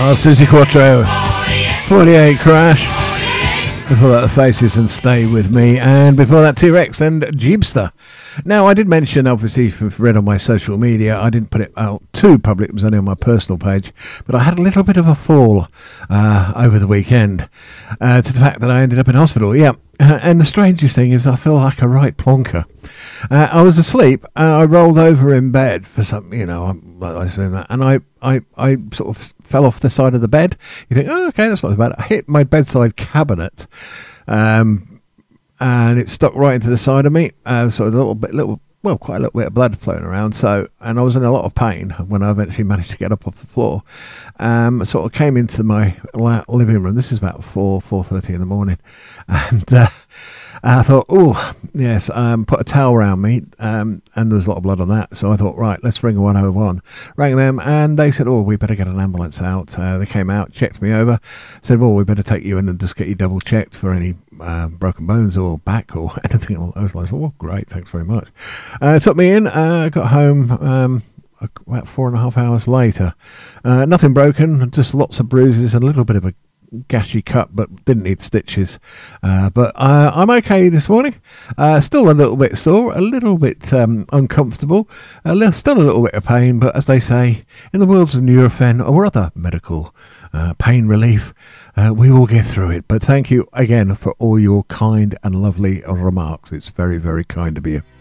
Suzi Quatro, 48 Crash. Before that, The Faces and Stay With Me. And before that, T-Rex and Jeepster. Now, I did mention, obviously, if you've read on my social media, I didn't put it out too public. It was only on my personal page. But I had a little bit of a fall over the weekend to the fact that I ended up in hospital. Yeah. And the strangest thing is I feel like a right plonker. I was asleep and I rolled over in bed for some, I was doing that, and I sort of fell off the side of the bed. You think, oh, okay, that's not bad. I hit my bedside cabinet, and it stuck right into the side of me. So a quite a little bit of blood flowing around. So, and I was in a lot of pain when I eventually managed to get up off the floor. Sort of came into my living room. This is about 4:30 in the morning, and I thought, oh, yes, put a towel around me, and there was a lot of blood on that. So I thought, right, let's ring 101. Rang them, and they said, oh, we better get an ambulance out. They came out, checked me over, said, well, we better take you in and just get you double checked for any broken bones or back or anything along those lines. Oh, great, thanks very much. Took me in, got home about 4.5 hours later. Nothing broken, just lots of bruises and a little bit of a gashy cut, but didn't need stitches. But I'm okay this morning. Still a little bit sore, a little bit uncomfortable, still a little bit of pain, but as they say, in the worlds of Nurofen or other medical pain relief, we will get through it. But thank you again for all your kind and lovely remarks. It's very, very kind of you.